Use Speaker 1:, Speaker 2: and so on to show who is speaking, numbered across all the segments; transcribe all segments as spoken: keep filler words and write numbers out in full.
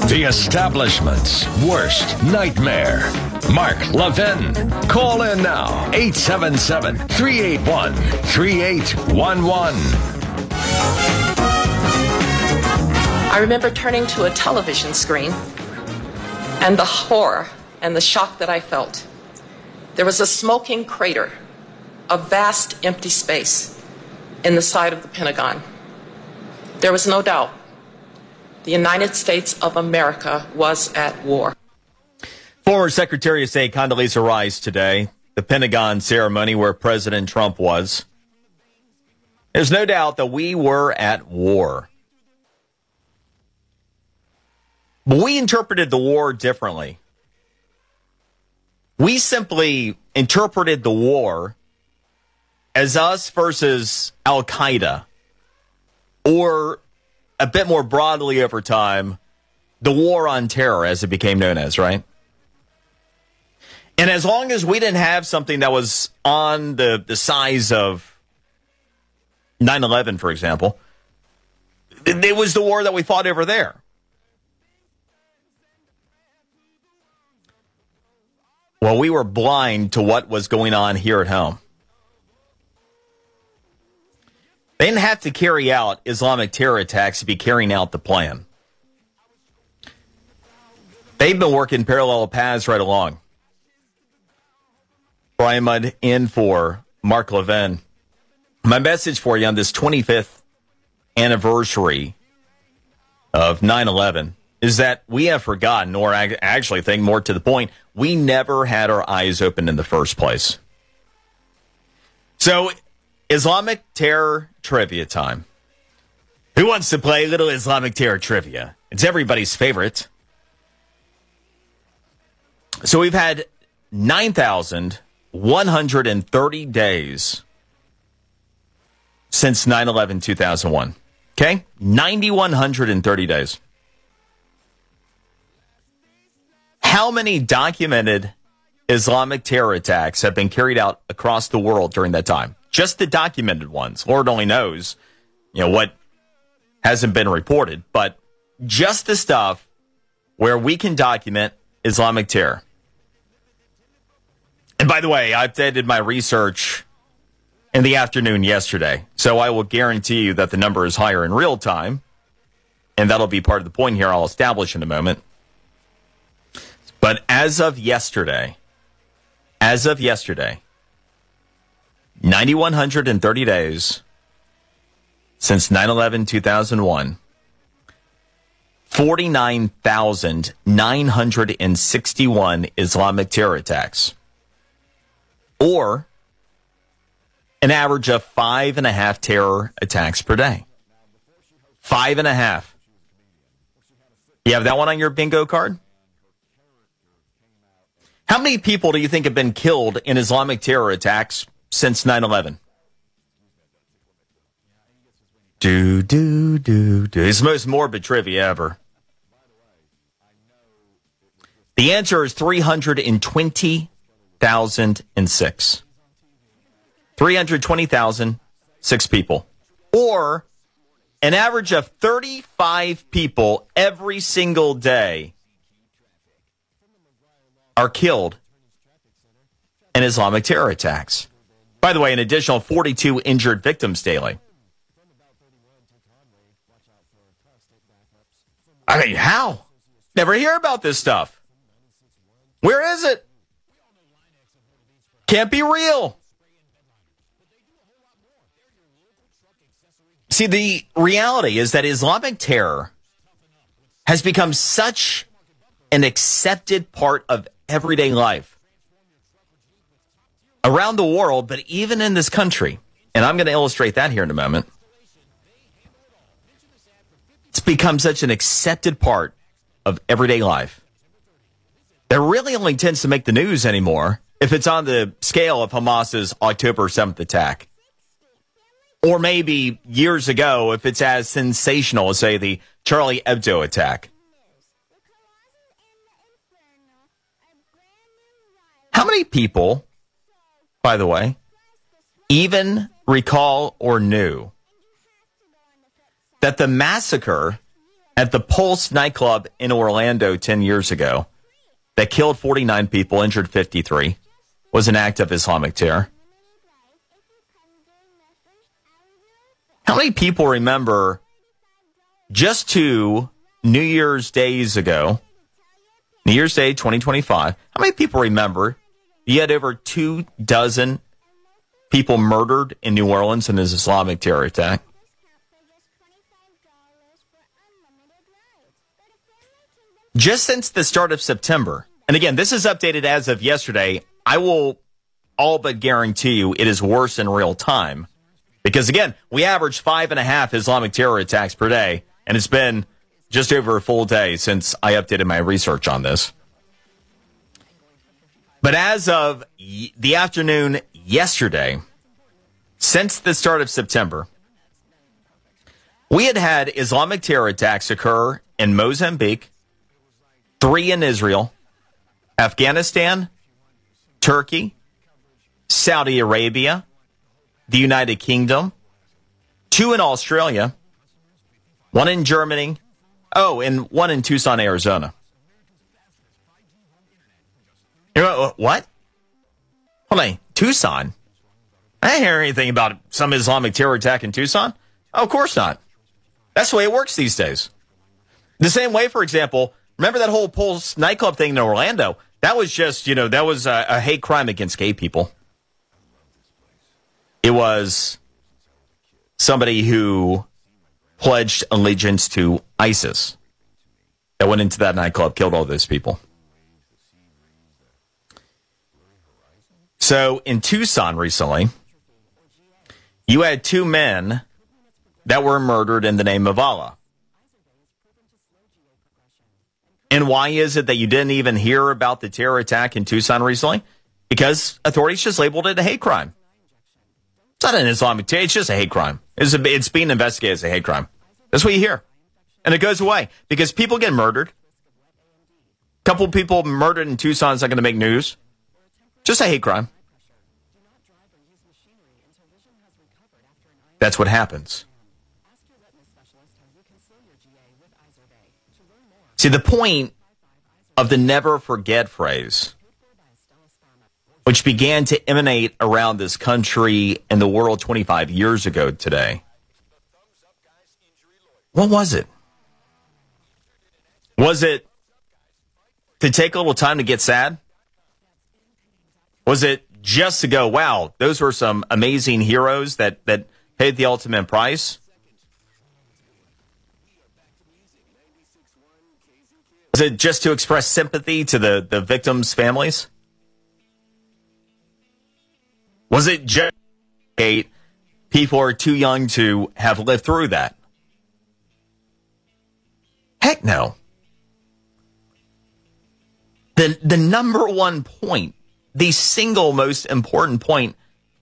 Speaker 1: The establishment's worst nightmare. Mark Levin. Call in now. eight seven seven, three eight one, three eight one one.
Speaker 2: I remember turning to a television screen and the horror and the shock that I felt. There was a smoking crater, a vast empty space in the side of the Pentagon. There was no doubt the United States of America was at war.
Speaker 3: Former Secretary of State Condoleezza Rice today, the Pentagon ceremony where President Trump was. There's no doubt that we were at war. But we interpreted the war differently. We simply interpreted the war as us versus Al-Qaeda, or a bit more broadly over time, the war on terror, as it became known as, right? And as long as we didn't have something that was on the, the size of nine eleven, for example, it was the war that we fought over there. Well, we were blind to what was going on here at home. They didn't have to carry out Islamic terror attacks to be carrying out the plan. They've been working parallel paths right along. Brian Mudd in for Mark Levin. My message for you on this twenty-fifth anniversary of nine eleven is that we have forgotten, or I actually think more to the point, we never had our eyes open in the first place. So, Islamic terror trivia time. Who wants to play a little Islamic terror trivia? It's everybody's favorite. So we've had nine thousand one hundred thirty days since nine eleven two thousand one. Okay? nine thousand one hundred thirty days. How many documented Islamic terror attacks have been carried out across the world during that time? Just the documented ones. Lord only knows, you know, what hasn't been reported. But just the stuff where we can document Islamic terror. And by the way, I did my research in the afternoon yesterday. So I will guarantee you that the number is higher in real time. And that'll be part of the point here I'll establish in a moment. But as of yesterday, as of yesterday, nine thousand one hundred thirty days since nine eleven two thousand one, forty-nine thousand nine hundred sixty-one Islamic terror attacks, or an average of five and a half terror attacks per day. Five and a half. You have that one on your bingo card? How many people do you think have been killed in Islamic terror attacks since nine eleven? Do, do, do, do. It's the most morbid trivia ever. The answer is three hundred twenty thousand six. three hundred twenty thousand six people. Or an average of thirty-five people every single day are killed in Islamic terror attacks. By the way, an additional forty-two injured victims daily. I mean, how? Never hear about this stuff. Where is it? Can't be real. See, the reality is that Islamic terror has become such an accepted part of everyday life around the world, but even in this country. And I'm going to illustrate that here in a moment. It's become such an accepted part of everyday life that really only tends to make the news anymore if it's on the scale of Hamas's October seventh attack. Or maybe years ago if it's as sensational as, say, the Charlie Hebdo attack. How many people, by the way, even recall or knew that the massacre at the Pulse nightclub in Orlando ten years ago that killed forty-nine people, injured fifty-three, was an act of Islamic terror. How many people remember just two New Year's days ago, New Year's Day twenty twenty-five, how many people remember you had over two dozen people murdered in New Orleans in this Islamic terror attack? Just since the start of September, and again, this is updated as of yesterday, I will all but guarantee you it is worse in real time. Because again, we average five and a half Islamic terror attacks per day, and it's been just over a full day since I updated my research on this. But as of y- the afternoon yesterday, since the start of September, we had had Islamic terror attacks occur in Mozambique, three in Israel, Afghanistan, Turkey, Saudi Arabia, the United Kingdom, two in Australia, one in Germany, oh, and one in Tucson, Arizona. You know, what? Hold on, Tucson? I didn't hear anything about some Islamic terror attack in Tucson. Oh, of course not. That's the way it works these days. The same way, for example, remember that whole Pulse nightclub thing in Orlando? That was just, you know, that was a, a hate crime against gay people. It was somebody who pledged allegiance to ISIS that went into that nightclub, killed all those people. So in Tucson recently, you had two men that were murdered in the name of Allah. And why is it that you didn't even hear about the terror attack in Tucson recently? Because authorities just labeled it a hate crime. It's not an Islamic terror, it's just a hate crime. It's, a, it's being investigated as a hate crime. That's what you hear. And it goes away because people get murdered. A couple of people murdered in Tucson is not going to make news. Just a hate crime. That's what happens. See, the point of the never forget phrase, which began to emanate around this country and the world twenty-five years ago today, what was it? Was it to take a little time to get sad? Was it just to go, wow, those were some amazing heroes that, that paid the ultimate price? Was it just to express sympathy to the, the victims' families? Was it just people are too young to have lived through that? Heck no. The, the number one point, the single most important point,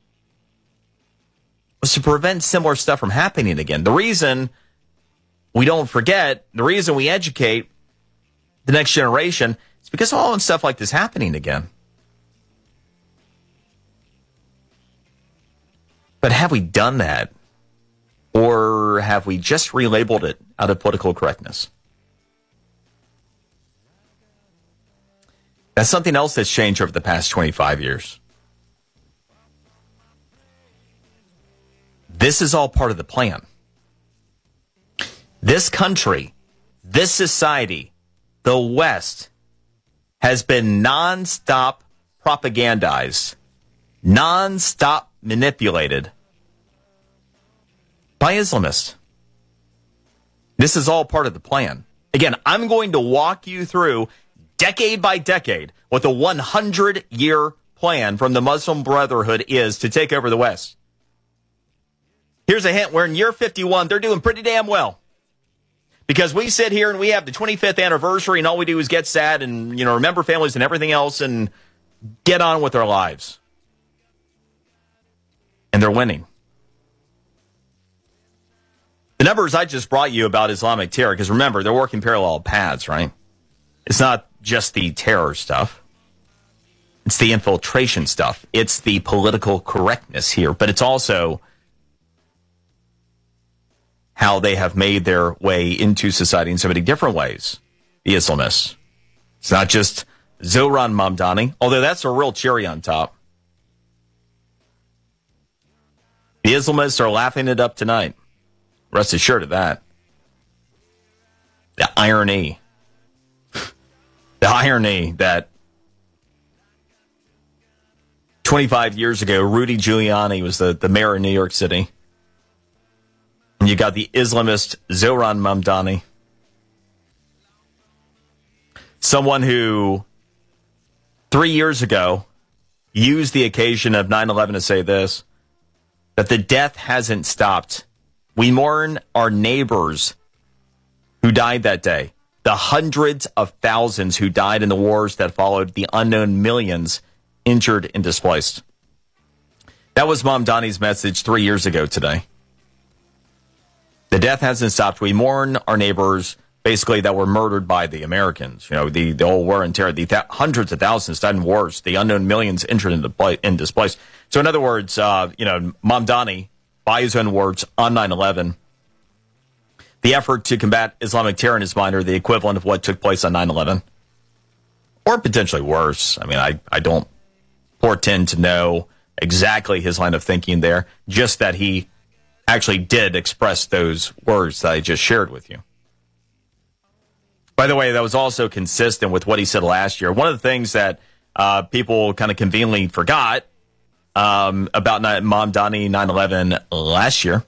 Speaker 3: was to prevent similar stuff from happening again. The reason we don't forget, the reason we educate the next generation is because of all stuff like this happening again. But have we done that? Or have we just relabeled it out of political correctness? That's something else that's changed over the past twenty-five years. This is all part of the plan. This country, this society, the West, has been nonstop propagandized, nonstop manipulated by Islamists. This is all part of the plan. Again, I'm going to walk you through decade by decade what the one hundred year plan from the Muslim Brotherhood is to take over the West. Here's a hint. We're in year fifty-one. They're doing pretty damn well. Because we sit here and we have the twenty-fifth anniversary and all we do is get sad and, you know, remember families and everything else and get on with our lives. And they're winning. The numbers I just brought you about Islamic terror, because remember, they're working parallel paths, right? It's not just the terror stuff. It's the infiltration stuff. It's the political correctness here. But it's also how they have made their way into society in so many different ways, the Islamists. It's not just Zohran Mamdani, although that's a real cherry on top. The Islamists are laughing it up tonight. Rest assured of that. The irony. The irony that twenty-five years ago, Rudy Giuliani was the, the mayor of New York City. And you got the Islamist Zohran Mamdani. Someone who, three years ago, used the occasion of nine eleven to say this, that the death hasn't stopped. We mourn our neighbors who died that day, the hundreds of thousands who died in the wars that followed, the unknown millions injured and displaced. That was Mamdani's message three years ago today. The death hasn't stopped. We mourn our neighbors, basically, that were murdered by the Americans. You know, the, the whole war and terror, the th- hundreds of thousands died in wars, the unknown millions injured and, de- and displaced. So in other words, uh, you know, Mamdani, by his own words, on nine eleven, the effort to combat Islamic terror in his mind are the equivalent of what took place on nine eleven. Or potentially worse. I mean, I, I don't portend to know exactly his line of thinking there, just that he actually did express those words that I just shared with you. By the way, that was also consistent with what he said last year. One of the things that uh, people kind of conveniently forgot um, about Mamdani nine eleven last year,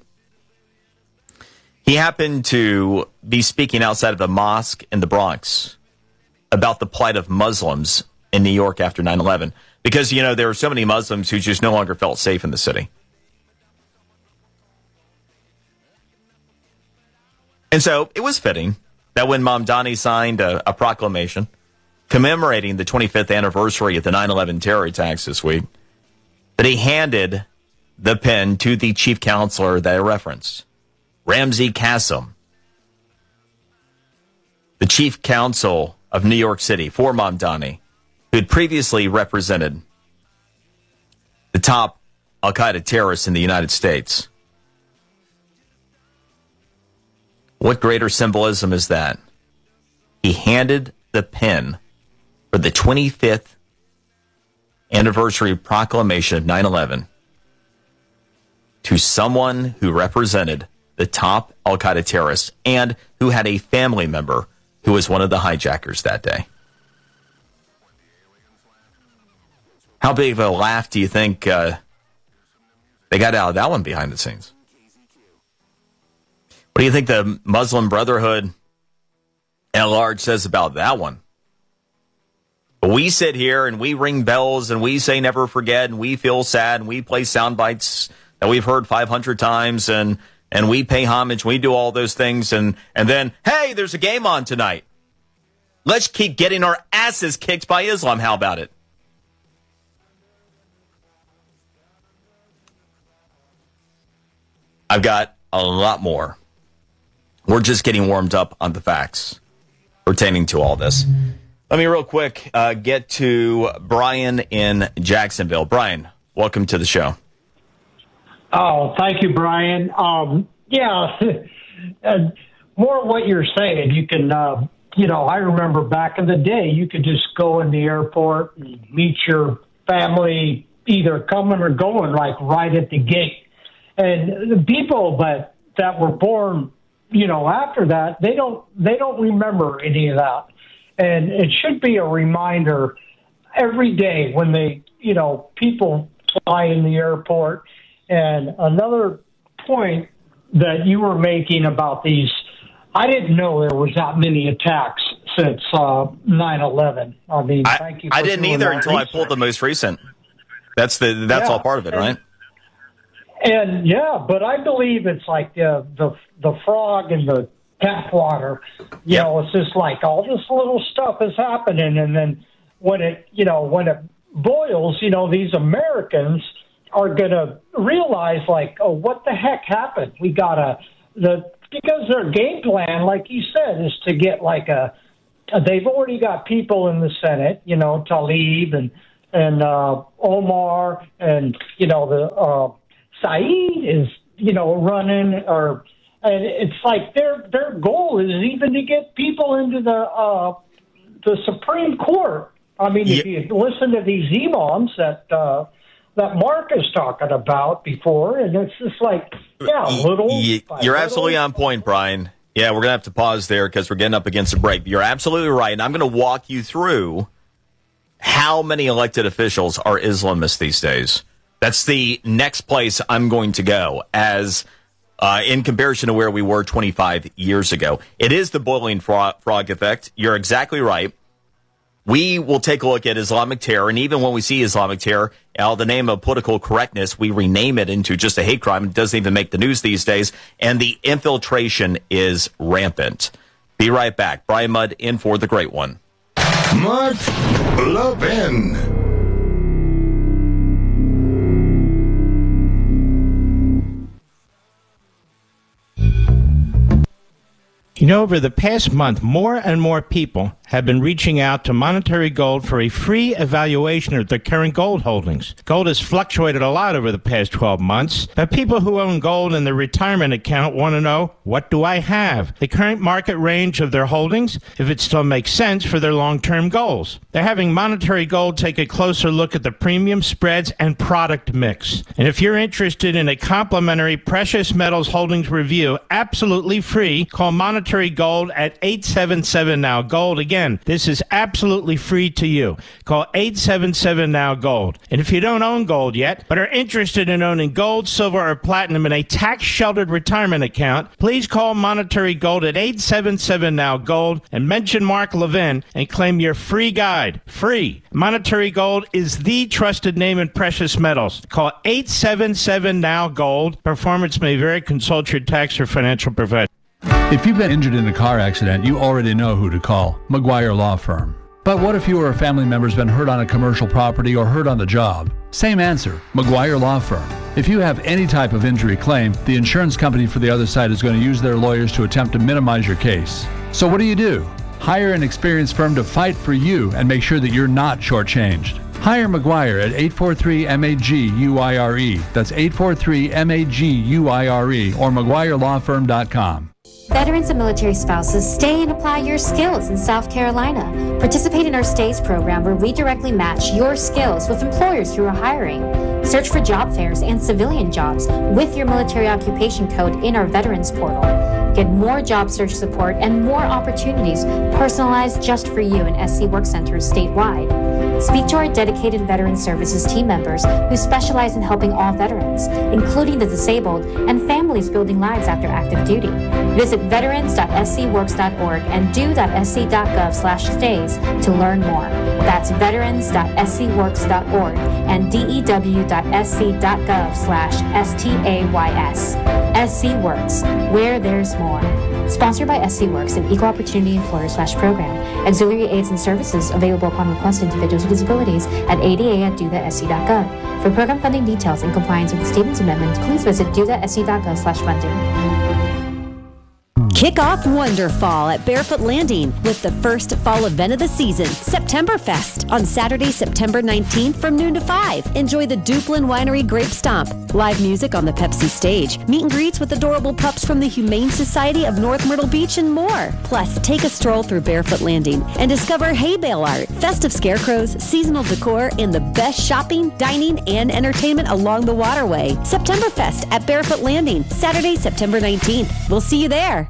Speaker 3: he happened to be speaking outside of a mosque in the Bronx about the plight of Muslims in New York after nine eleven. Because, you know, there were so many Muslims who just no longer felt safe in the city. And so it was fitting that when Mamdani signed a, a proclamation commemorating the twenty-fifth anniversary of the nine eleven terror attacks this week, that he handed the pen to the chief counselor that I referenced, Ramzi Kassem, the chief counsel of New York City for Mamdani, who had previously represented the top al-Qaeda terrorists in the United States. What greater symbolism is that? He handed the pen for the twenty-fifth anniversary proclamation of nine eleven to someone who represented the top al-Qaeda terrorists and who had a family member who was one of the hijackers that day. How big of a laugh do you think uh, they got out of that one behind the scenes? What do you think the Muslim Brotherhood at large says about that one? We sit here and we ring bells and we say never forget and we feel sad and we play sound bites that we've heard five hundred times and, and we pay homage, we do all those things, and, and then, hey, there's a game on tonight. Let's keep getting our asses kicked by Islam. How about it? I've got a lot more. We're just getting warmed up on the facts pertaining to all this. Let me real quick uh, get to Brian in Jacksonville. Brian, welcome to the show.
Speaker 4: Oh, thank you, Brian. Um, yeah, uh, more of what you're saying. You can, uh, you know, I remember back in the day, you could just go in the airport and meet your family either coming or going, like right at the gate. And the people that, that were born, you know, after that, they don't they don't remember any of that. And it should be a reminder every day when they, you know, people fly in the airport. And another point that you were making about these, I didn't know there was that many attacks since uh, nine eleven. I mean,
Speaker 3: I,
Speaker 4: thank you for
Speaker 3: I didn't either until research. I pulled the most recent. That's the that's
Speaker 4: yeah,
Speaker 3: all part of it,
Speaker 4: and,
Speaker 3: right?
Speaker 4: And yeah, but I believe it's like the the, the frog and the tap water. You
Speaker 3: yep.
Speaker 4: know, it's just like all this little stuff is happening, and then when it you know when it boils, you know, these Americans are going to realize, like, oh, what the heck happened? We got to the because their game plan, like you said, is to get like a. They've already got people in the Senate, you know, Tlaib and and uh, Omar, and you know the uh, Saeed is you know running, or And it's like their their goal is even to get people into the uh, the Supreme Court. I mean, if you listen to these imams that uh, that Mark is talking about before, and it's just like, yeah, little.
Speaker 3: You're little. Absolutely on point, Brian. Yeah, we're going to have to pause there because we're getting up against a break. You're absolutely right, and I'm going to walk you through how many elected officials are Islamists these days. That's the next place I'm going to go as uh, in comparison to where we were twenty-five years ago. It is the boiling frog, frog effect. You're exactly right. We will take a look at Islamic terror, and even when we see Islamic terror, in the name of political correctness, we rename it into just a hate crime. It doesn't even make the news these days, and the infiltration is rampant. Be right back. Brian Mudd in for the great one.
Speaker 1: Mark Levin.
Speaker 5: You know, over the past month, more and more people have been reaching out to Monetary Gold for a free evaluation of their current gold holdings. Gold has fluctuated a lot over the past twelve months, but people who own gold in their retirement account want to know, what do I have? The current market range of their holdings, if it still makes sense for their long-term goals. They're having Monetary Gold take a closer look at the premium spreads and product mix. And if you're interested in a complimentary precious metals holdings review, absolutely free, call Monetary Gold at eight seven seven now gold. Again, this is absolutely free to you. Call eight seven seven now gold. And if you don't own gold yet, but are interested in owning gold, silver, or platinum in a tax-sheltered retirement account, please call Monetary Gold at eight seven seven now gold and mention Mark Levin and claim your free guide. Free. Monetary Gold is the trusted name in precious metals. Call eight seven seven now gold. Performance may vary. Consult your tax or financial professional.
Speaker 6: If you've been injured in a car accident, you already know who to call. McGuire Law Firm. But what if you or a family member's been hurt on a commercial property or hurt on the job? Same answer, McGuire Law Firm. If you have any type of injury claim, the insurance company for the other side is going to use their lawyers to attempt to minimize your case. So what do you do? Hire an experienced firm to fight for you and make sure that you're not shortchanged. Hire McGuire at eight four three M A G U I R E. That's eight four three M A G U I R E or McGuire Law Firm dot com.
Speaker 7: Veterans and military spouses, stay and apply your skills in South Carolina. Participate in our STAYS program where we directly match your skills with employers who are hiring. Search for job fairs and civilian jobs with your military occupation code in our Veterans portal. Get more job search support and more opportunities personalized just for you in S C Work Centers statewide. Speak to our dedicated Veteran Services team members who specialize in helping all veterans, including the disabled and families building lives after active duty. Visit veterans dot s c works dot org and do dot s c dot gov slash stays to learn more. That's veterans dot s c works dot org and d e w dot s c dot gov slash S T A Y S. S C Works, where there's more. Sponsored by S C Works, an equal opportunity employer slash program. Auxiliary aids and services available upon request to individuals with disabilities at A D A at do dot s c dot gov. For program funding details in compliance with the Stevens Amendment, please visit do dot s c dot gov slash funding.
Speaker 8: Kick off Wonderfall at Barefoot Landing with the first fall event of the season, Septemberfest, on Saturday, September nineteenth from noon to five. Enjoy the Duplin Winery Grape Stomp, live music on the Pepsi stage, meet and greets with adorable pups from the Humane Society of North Myrtle Beach, and more. Plus, take a stroll through Barefoot Landing and discover hay bale art, festive scarecrows, seasonal decor, and the best shopping, dining, and entertainment along the waterway. Septemberfest at Barefoot Landing, Saturday, September nineteenth. We'll see you there.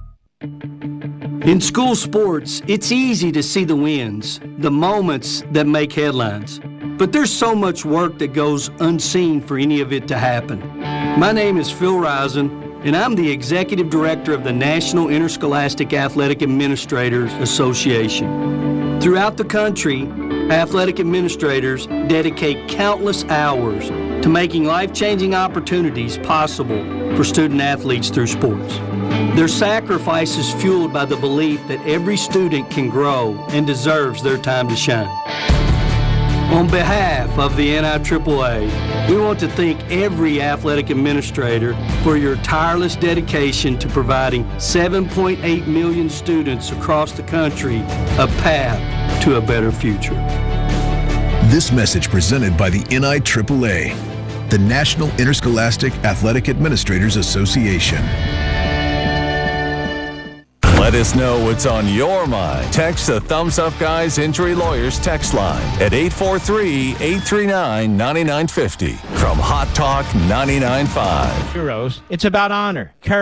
Speaker 9: In school sports, it's easy to see the wins, the moments that make headlines. But there's so much work that goes unseen for any of it to happen. My name is Phil Risen, and I'm the Executive Director of the National Interscholastic Athletic Administrators Association. Throughout the country, athletic administrators dedicate countless hours to making life-changing opportunities possible for student athletes through sports. Their sacrifice is fueled by the belief that every student can grow and deserves their time to shine. On behalf of the N I triple A, we want to thank every athletic administrator for your tireless dedication to providing seven point eight million students across the country a path to a better future.
Speaker 10: This message presented by the N I triple A, the National Interscholastic Athletic Administrators Association.
Speaker 11: Let us know what's on your mind. Text the Thumbs Up Guys Injury Lawyers text line at eight four three, eight three nine, nine nine five zero from Hot Talk ninety-nine point five.
Speaker 5: Heroes. It's about honor.